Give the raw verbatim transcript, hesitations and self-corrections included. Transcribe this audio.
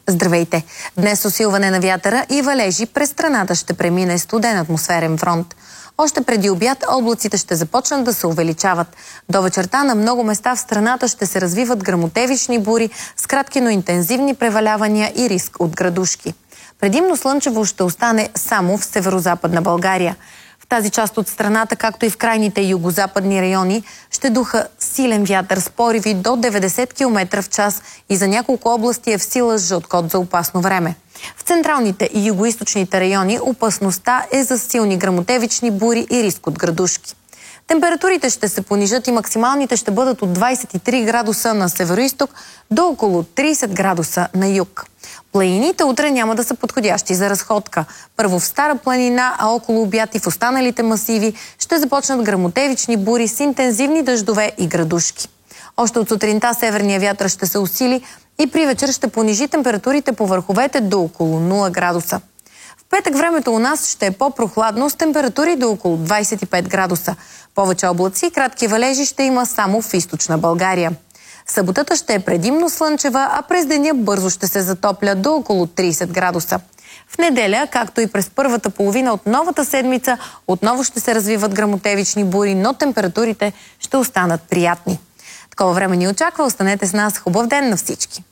Здравейте! Днес усилване на вятъра и валежи през страната ще премине студен атмосферен фронт. Още преди обяд облаците ще започнат да се увеличават. До вечерта на много места в страната ще се развиват гръмотевични бури с кратки, но интензивни превалявания и риск от градушки. Предимно слънчево ще остане само в северозападна България. В тази част от страната, както и в крайните югозападни райони, ще духа силен вятър с пориви до деветдесет километра в час и за няколко области е в сила жълт код за опасно време. В централните и югоизточните райони опасността е за силни гръмотевични бури и риск от градушки. Температурите ще се понижат и максималните ще бъдат от двадесет и три градуса на североизток до около тридесет градуса на юг. Планините утре няма да са подходящи за разходка. Първо в Стара планина, а около обяд и в останалите масиви ще започнат гръмотевични бури с интензивни дъждове и градушки. Още от сутринта северния вятър ще се усили и при вечер ще понижи температурите по върховете до около нула градуса. В петък времето у нас ще е по-прохладно с температури до около двадесет и пет градуса. Повече облаци и кратки валежи ще има само в източна България. Съботата ще е предимно слънчева, а през деня бързо ще се затопля до около тридесет градуса. В неделя, както и през първата половина от новата седмица, отново ще се развиват гръмотевични бури, но температурите ще останат приятни. Такова време ни очаква. Останете с нас. Хубав ден на всички!